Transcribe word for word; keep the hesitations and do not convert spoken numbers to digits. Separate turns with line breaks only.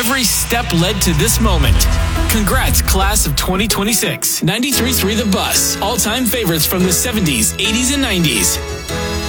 Every step led to this moment. Congrats, class of twenty twenty-six. ninety-three point three The Bus. All-time favorites from the seventies, eighties, and nineties.